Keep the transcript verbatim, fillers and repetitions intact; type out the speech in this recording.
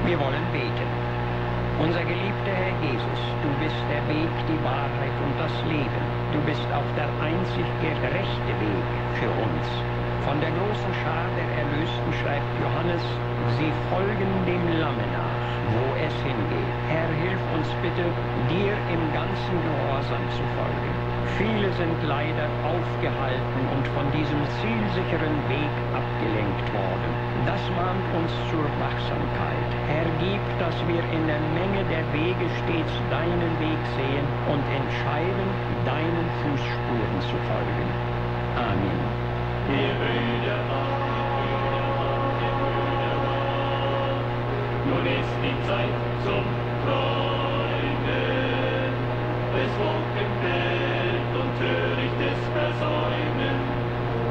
Wir wollen beten. Unser geliebter Herr Jesus, du bist der Weg, die Wahrheit und das Leben. Du bist auch der einzig gerechte Weg für uns. Von der großen Schar der Erlösten schreibt Johannes, sie folgen dem Lamme nach, wo es hingeht. Herr, hilf uns bitte, dir im ganzen Gehorsam zu folgen. Viele sind leider aufgehalten und von diesem zielsicheren Weg abgelenkt worden. Das mahnt uns zur Wachsamkeit. Herr, gib, dass wir in der Menge der Wege stets deinen Weg sehen und entscheiden, deinen Fußspuren zu folgen. Amen. Wir Brüder Mann, wir Brüder Mann, nun ist die Zeit zum Träumen, es wogen